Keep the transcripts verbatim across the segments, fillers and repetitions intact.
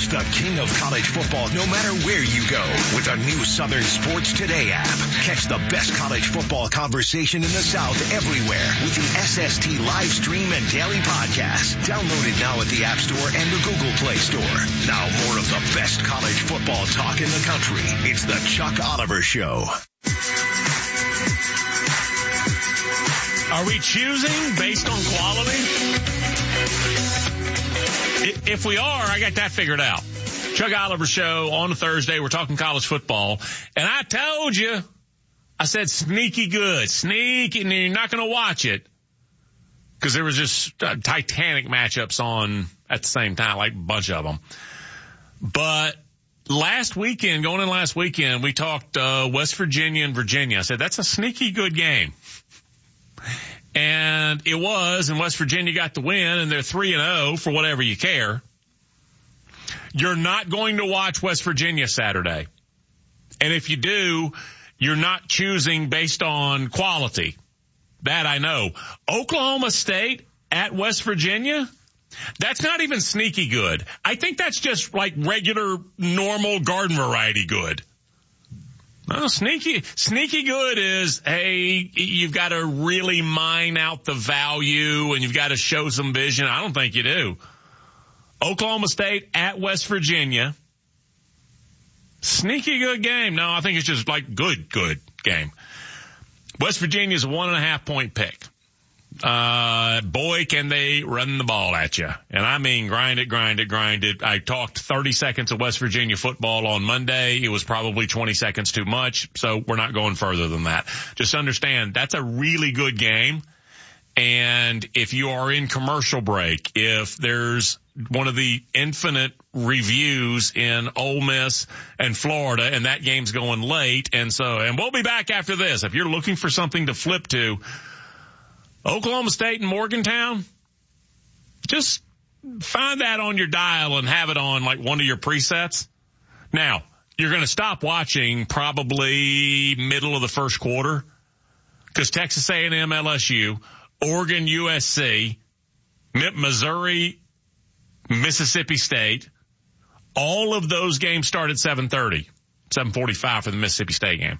He's the king of college football no matter where you go with the new Southern Sports Today app. Catch the best college football conversation in the South everywhere with the S S T live stream and daily podcast. Download it now at the App Store and the Google Play Store. Now more of the best college football talk in the country. It's the Chuck Oliver Show. Are we choosing based on quality? If we are, I got that figured out. Chuck Oliver Show on a Thursday. We're talking college football. And I told you, I said sneaky good. Sneaky, and you're not going to watch it. Because there was just uh, Titanic matchups on at the same time, like a bunch of them. But last weekend, going in last weekend, we talked uh, West Virginia and Virginia. I said, that's a sneaky good game. And it was, and West Virginia got the win, and they're three and oh for whatever you care. You're not going to watch West Virginia Saturday. And if you do, you're not choosing based on quality. That I know. Oklahoma State at West Virginia, that's not even sneaky good. I think that's just like regular, normal garden variety good. No, sneaky, sneaky good is, hey, you've got to really mine out the value and you've got to show some vision. I don't think you do. Oklahoma State at West Virginia. Sneaky good game. No, I think it's just like good, good game. West Virginia's a one and a half point pick. Uh, boy, can they run the ball at you. And I mean, grind it, grind it, grind it. I talked thirty seconds of West Virginia football on Monday. It was probably twenty seconds too much. So we're not going further than that. Just understand that's a really good game. And if you are in commercial break, if there's one of the infinite reviews in Ole Miss and Florida and that game's going late. And so, and we'll be back after this. If you're looking for something to flip to, Oklahoma State and Morgantown, just find that on your dial and have it on like one of your presets. Now, you're going to stop watching probably middle of the first quarter because Texas A and M, L S U, Oregon, U S C, Missouri, Mississippi State, all of those games start at seven thirty, seven forty-five for the Mississippi State game.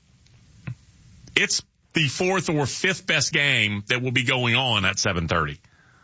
It's the fourth or fifth best game that will be going on at seven thirty.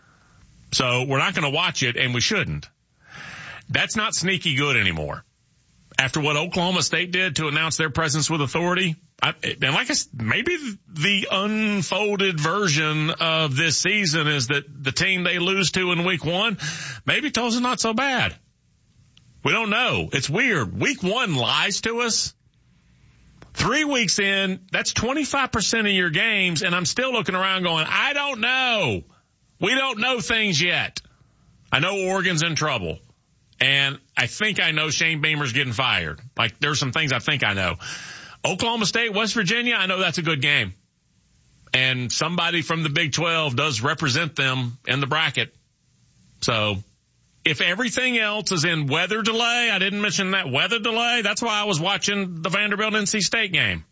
So we're not going to watch it, and we shouldn't. That's not sneaky good anymore. After what Oklahoma State did to announce their presence with authority, I, and like I said, maybe the unfolded version of this season is that the team they lose to in week one, maybe Tulsa's not so bad. We don't know. It's weird. Week one lies to us. Three weeks in, that's twenty-five percent of your games, and I'm still looking around going, I don't know. We don't know things yet. I know Oregon's in trouble, and I think I know Shane Beamer's getting fired. Like, there's some things I think I know. Oklahoma State, West Virginia, I know that's a good game. And somebody from the Big twelve does represent them in the bracket. So if everything else is in weather delay, I didn't mention that weather delay. That's why I was watching the Vanderbilt N C State game.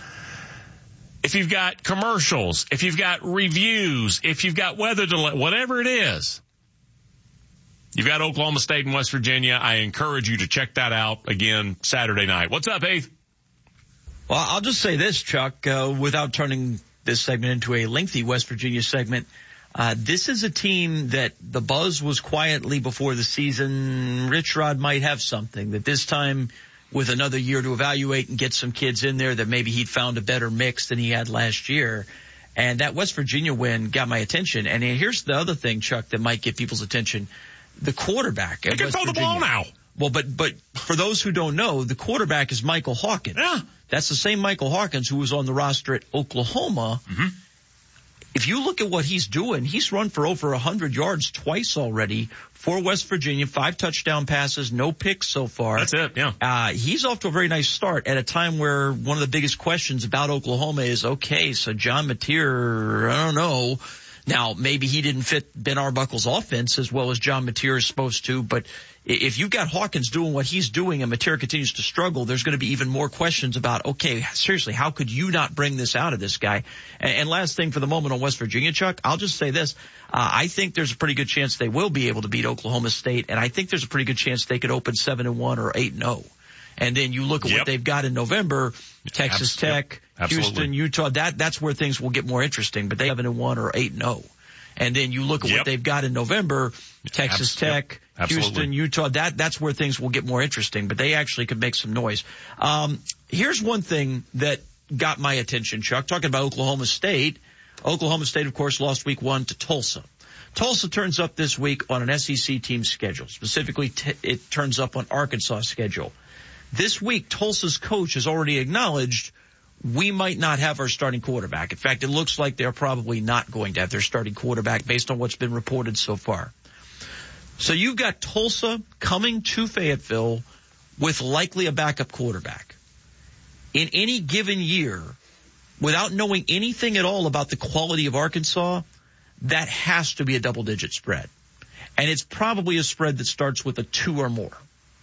If you've got commercials, if you've got reviews, if you've got weather delay, whatever it is, you've got Oklahoma State and West Virginia. I encourage you to check that out again Saturday night. What's up, Heath? Well, I'll just say this, Chuck, uh, without turning this segment into a lengthy West Virginia segment. Uh, this is a team that the buzz was quietly before the season. Rich Rod might have something that this time with another year to evaluate and get some kids in there that maybe he'd found a better mix than he had last year. And that West Virginia win got my attention. And here's the other thing, Chuck, that might get people's attention. The quarterback at West Virginia. They can throw the ball now. Well, but, but for those who don't know, the quarterback is Michael Hawkins. Yeah. That's the same Michael Hawkins who was on the roster at Oklahoma. Mm-hmm. If you look at what he's doing, he's run for over one hundred yards twice already for West Virginia, five touchdown passes, no picks so far. That's it, yeah. Uh, he's off to a very nice start at a time where one of the biggest questions about Oklahoma is, okay, so John Mateer, I don't know, Now, maybe he didn't fit Ben Arbuckle's offense as well as John Mateer is supposed to, but if you've got Hawkins doing what he's doing and Mateer continues to struggle, there's going to be even more questions about, okay, seriously, how could you not bring this out of this guy? And, and last thing for the moment on West Virginia, Chuck, I'll just say this. Uh, I think there's a pretty good chance they will be able to beat Oklahoma State, and I think there's a pretty good chance they could open seven and one or eight and oh. And then you look at yep. what they've got in November, Texas Abs- Tech, yep. Houston, Utah. That that's where things will get more interesting. But they have seven and one or eight and oh. And then you look at yep. what they've got in November, Texas Abs- Tech, yep. Houston, Utah. That that's where things will get more interesting. But they actually could make some noise. Um, here's one thing that got my attention, Chuck. Talking about Oklahoma State. Oklahoma State, of course, lost week one to Tulsa. Tulsa turns up this week on an S E C team schedule. Specifically, t- it turns up on Arkansas' schedule. This week, Tulsa's coach has already acknowledged we might not have our starting quarterback. In fact, it looks like they're probably not going to have their starting quarterback based on what's been reported so far. So you've got Tulsa coming to Fayetteville with likely a backup quarterback. In any given year, without knowing anything at all about the quality of Arkansas, that has to be a double-digit spread. And it's probably a spread that starts with a two or more.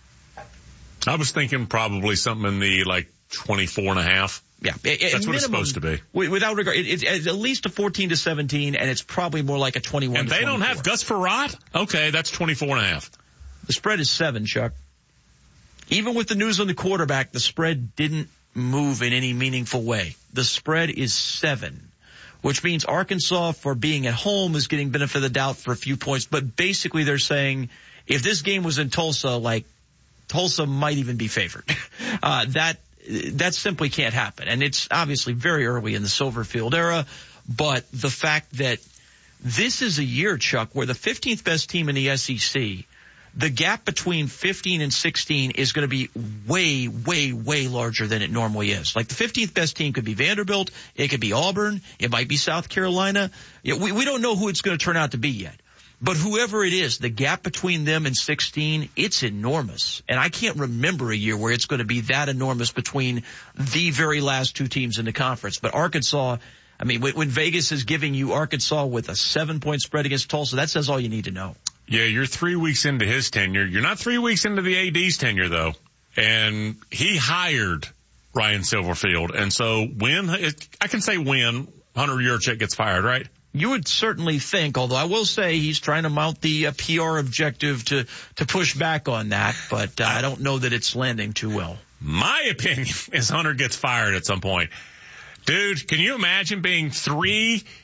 I was thinking probably something in the, like, twenty-four and a half. Yeah. That's what minimum, it's supposed to be. Without regard, it, it's at least a fourteen to seventeen, and it's probably more like a twenty-one and to twenty-four. And they don't have Gus Frerotte? Okay, that's twenty-four and a half. The spread is seven, Chuck. Even with the news on the quarterback, the spread didn't move in any meaningful way. The spread is seven, which means Arkansas, for being at home, is getting benefit of the doubt for a few points. But basically they're saying if this game was in Tulsa, like, Tulsa might even be favored. Uh, that, that simply can't happen. And it's obviously very early in the Silverfield era, but the fact that this is a year, Chuck, where the fifteenth best team in the S E C, the gap between fifteen and sixteen is going to be way, way, way larger than it normally is. Like the fifteenth best team could be Vanderbilt, it could be Auburn, it might be South Carolina. You know, we, we don't know who it's going to turn out to be yet. But whoever it is, the gap between them and sixteen, it's enormous. And I can't remember a year where it's going to be that enormous between the very last two teams in the conference. But Arkansas, I mean, when, when Vegas is giving you Arkansas with a seven-point spread against Tulsa, that says all you need to know. Yeah, you're three weeks into his tenure. You're not three weeks into the A D's tenure, though. And he hired Ryan Silverfield. And so when, I can say when Hunter Yurchek gets fired, right? You would certainly think, although I will say he's trying to mount the uh, P R objective to, to push back on that, but uh, I don't know that it's landing too well. My opinion is Hunter gets fired at some point. Dude, can you imagine being three